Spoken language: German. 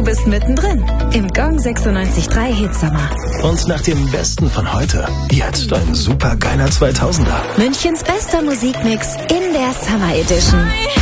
bist mittendrin im Gong 96.3 Hitsommer. Und nach dem Besten von heute, jetzt ein supergeiler 2000er. Münchens bester Musikmix in der Summer Edition.